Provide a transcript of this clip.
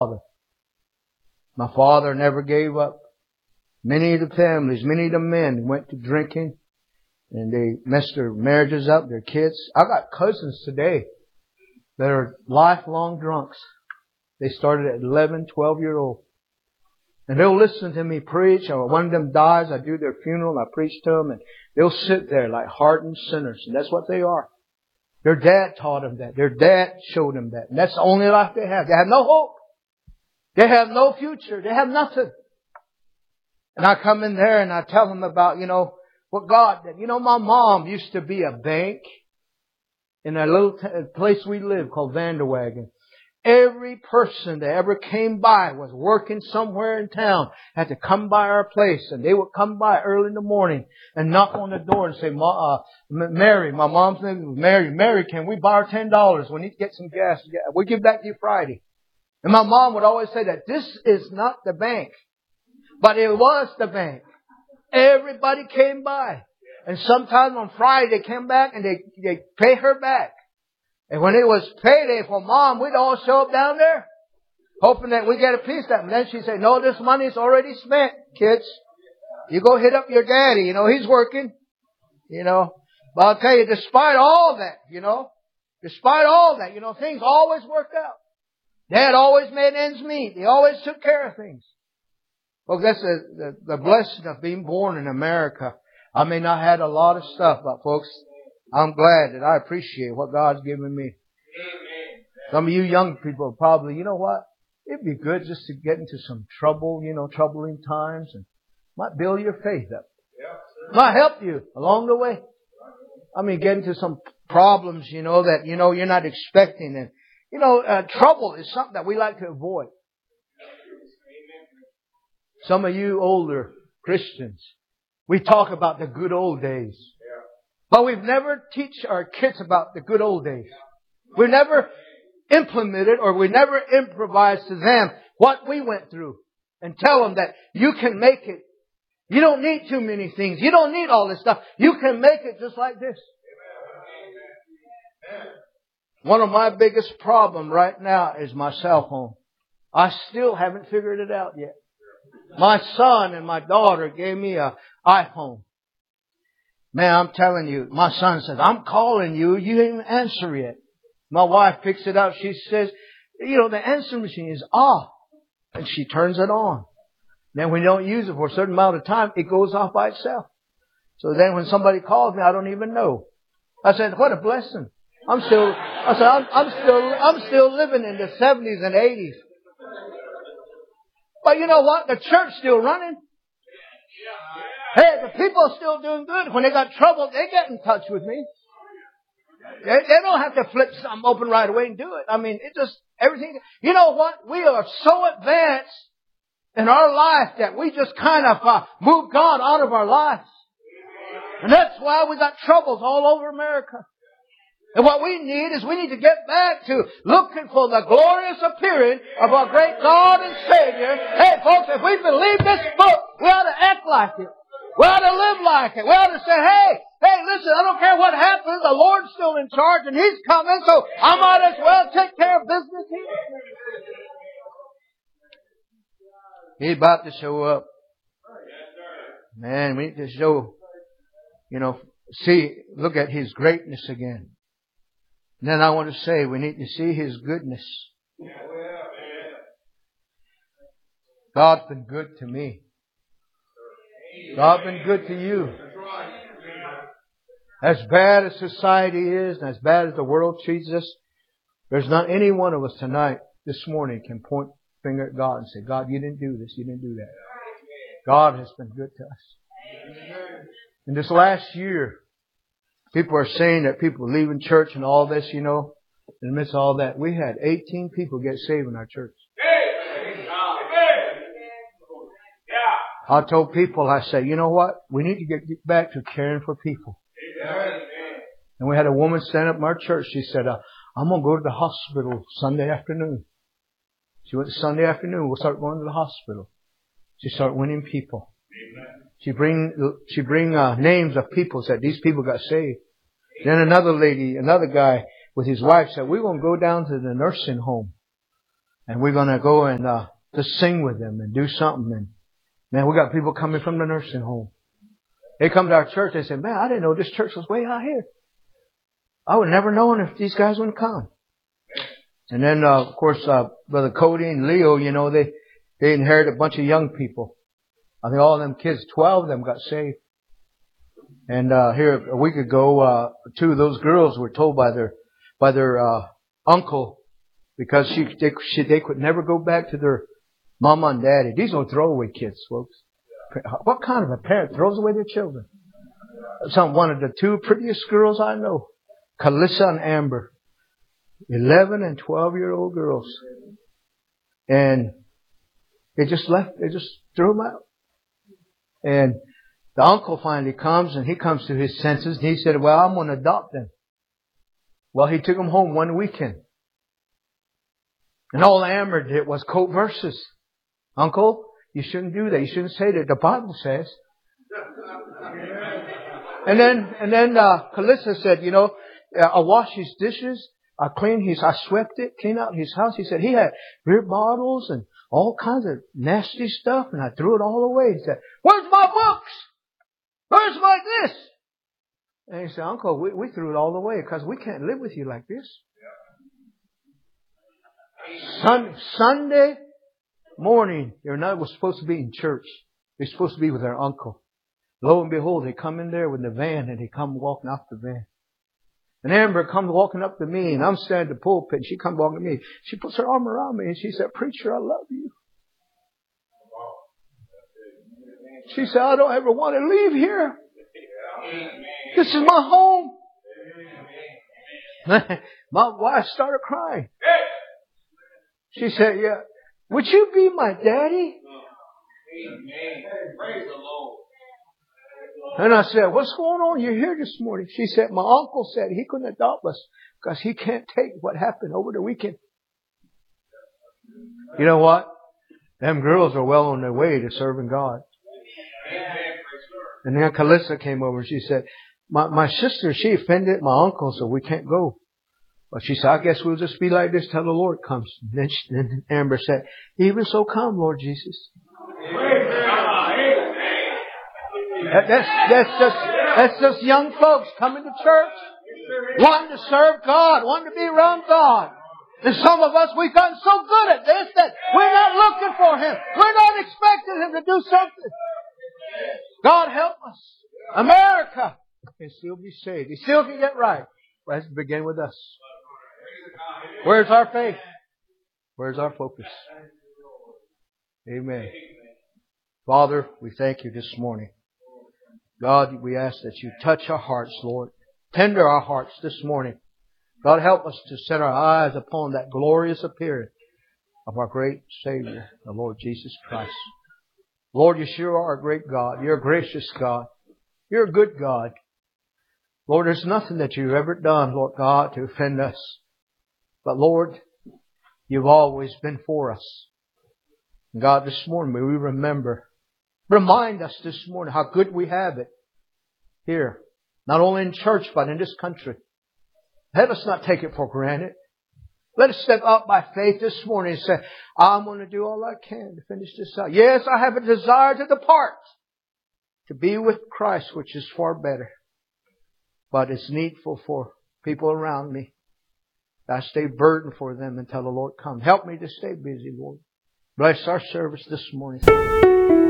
My father never gave up. Many of the families, many of the men went to drinking and they messed their marriages up, their kids. I got cousins today that are lifelong drunks. They started at 11, 12-year-old. And they'll listen to me preach, or one of them dies, I do their funeral, and I preach to them, and they'll sit there like hardened sinners. And that's what they are. Their dad taught them that. Their dad showed them that. And that's the only life they have. They have no hope. They have no future. They have nothing. And I come in there and I tell them about, what God did. My mom used to be a bank in a little place we live called Vanderwagen. Every person that ever came by was working somewhere in town, had to come by our place, and they would come by early in the morning and knock on the door and say, Mary, my mom's name was Mary. Mary, can we borrow $10? We need to get some gas. We'll give back to you Friday. And my mom would always say that this is not the bank, but it was the bank. Everybody came by. And sometimes on Friday they came back and they pay her back. And when it was payday for Mom, we'd all show up down there, hoping that we get a piece of that. And then she'd say, no, this money's already spent, kids. You go hit up your daddy, he's working, But I'll tell you, despite all that, things always worked out. Dad always made ends meet. He always took care of things. Well, that's the blessing of being born in America. I may not have had a lot of stuff, but folks, I'm glad that I appreciate what God's given me. Amen. Some of you young people probably, you know what? It'd be good just to get into some trouble, troubling times, and might build your faith up. Might help you along the way. Get into some problems, that, you're not expecting. And, trouble is something that we like to avoid. Some of you older Christians, we talk about the good old days. But we've never teach our kids about the good old days. We've never implemented or we never improvised to them what we went through and tell them that you can make it. You don't need too many things. You don't need all this stuff. You can make it just like this. One of my biggest problems right now is my cell phone. I still haven't figured it out yet. My son and my daughter gave me an iPhone. Man, I'm telling you, my son says, I'm calling you. You didn't answer yet. My wife picks it up. She says, the answer machine is off. And she turns it on. Then when you don't use it for a certain amount of time, it goes off by itself. So then when somebody calls me, I don't even know. I said, what a blessing. I'm still living in the 70s and 80s. But you know what? The church's still running. Hey, the people are still doing good. When they got trouble, they get in touch with me. They don't have to flip something open right away and do it. Everything. You know what? We are so advanced in our life that we just kind of move God out of our lives. And that's why we got troubles all over America. And what we need to get back to looking for the glorious appearing of our great God and Savior. Hey, folks, if we believe this book, we ought to act like it. We ought to live like it. We ought to say, hey, listen, I don't care what happens. The Lord's still in charge and He's coming, so I might as well take care of business here. He's about to show up. Man, we need to show, look at His greatness again. And then I want to say we need to see His goodness. God's been good to me. God's been good to you. As bad as society is and as bad as the world treats us, there's not any one of us tonight, this morning, can point the finger at God and say, God, you didn't do this, you didn't do that. God has been good to us. In this last year, people are saying that people are leaving church and all this, in the midst of all that. We had 18 people get saved in our church. I told people, I said, you know what? We need to get back to caring for people. And we had a woman stand up in our church. She said, I'm going to go to the hospital Sunday afternoon. She went Sunday afternoon. We'll start going to the hospital. She started winning people. She bring names of people, said these people got saved. Then another guy with his wife said, we're going to go down to the nursing home. And we're going to go and just sing with them and do something. And man, we got people coming from the nursing home. They come to our church. They say, man, I didn't know this church was way out here. I would never known if these guys wouldn't come. And then, of course, Brother Cody and Leo, you know, they inherited a bunch of young people. I think all of them kids, 12 of them got saved. And here a week ago, two of those girls were told by their uncle, because they could never go back to their mama and daddy. These are throwaway kids, folks. What kind of a parent throws away their children? One of the two prettiest girls I know, Calissa and Amber, 11 and 12-year-old girls, and they just threw them out. And the uncle finally comes, and he comes to his senses, and he said, well, I'm going to adopt them. Well, he took them home one weekend. And all Amber did was quote verses. Uncle, you shouldn't do that. You shouldn't say that. The Bible says. And then Calissa said, you know, I washed his dishes. I swept it, cleaned out his house. He said he had beer bottles and all kinds of nasty stuff, and I threw it all away. He said, where's my books? Where's my this? And he said, Uncle, we threw it all away because we can't live with you like this. Sunday morning, was supposed to be in church. They're supposed to be with their uncle. Lo and behold, they come in there with the van, and they come walking off the van. And Amber comes walking up to me, and I'm standing at the pulpit, and she comes walking to me. She puts her arm around me, and she said, Preacher, I love you. She said, I don't ever want to leave here. This is my home. My wife started crying. She said, yeah, would you be my daddy? Praise the Lord. And I said, what's going on? You're here this morning. She said, my uncle said he couldn't adopt us because he can't take what happened over the weekend. You know what? Them girls are well on their way to serving God. And then Calissa came over and she said, my sister, she offended my uncle, so we can't go. But she said, I guess we'll just be like this till the Lord comes. And then Amber said, even so come, Lord Jesus. That's just young folks coming to church, wanting to serve God, wanting to be around God. And some of us, we've gotten so good at this that we're not looking for Him. We're not expecting Him to do something. God help us. America can still be saved. He still can get right. But it has to begin with us. Where's our faith? Where's our focus? Amen. Father, we thank you this morning. God, we ask that you touch our hearts, Lord. Tender our hearts this morning. God, help us to set our eyes upon that glorious appearing of our great Savior, the Lord Jesus Christ. Lord, you sure are a great God. You're a gracious God. You're a good God. Lord, there's nothing that you've ever done, Lord God, to offend us. But Lord, you've always been for us. And God, this morning may we remind us this morning how good we have it here. Not only in church, but in this country. Let us not take it for granted. Let us step up by faith this morning and say, I'm going to do all I can to finish this out. Yes, I have a desire to depart, to be with Christ, which is far better. But it's needful for people around me that I stay burdened for them until the Lord comes. Help me to stay busy, Lord. Bless our service this morning.